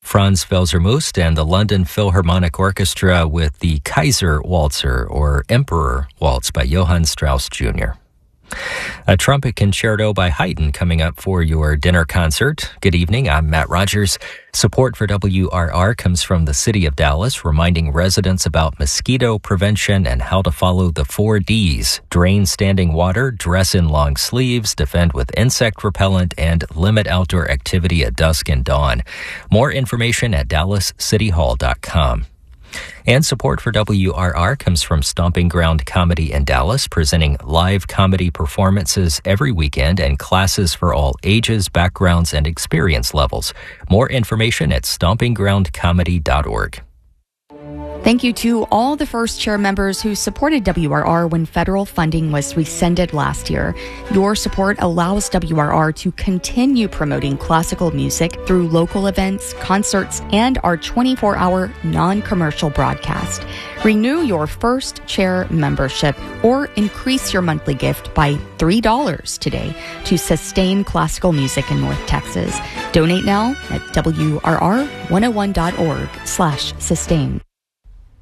Franz Felsermust and the London Philharmonic Orchestra with the Kaiser Waltzer, or Emperor Waltz by Johann Strauss Jr. A trumpet concerto by Haydn coming up for your dinner concert. Good evening, I'm Matt Rogers. Support for WRR comes from the City of Dallas, reminding residents about mosquito prevention and how to follow the 4 Ds. Drain standing water, dress in long sleeves, defend with insect repellent, and limit outdoor activity at dusk and dawn. More information at dallascityhall.com. And support for WRR comes from Stomping Ground Comedy in Dallas, presenting live comedy performances every weekend and classes for all ages, backgrounds, and experience levels. More information at stompinggroundcomedy.org. Thank you to all the First Chair members who supported WRR when federal funding was rescinded last year. Your support allows WRR to continue promoting classical music through local events, concerts, and our 24-hour non-commercial broadcast. Renew your First Chair membership or increase your monthly gift by $3 today to sustain classical music in North Texas. Donate now at WRR101.org/sustain.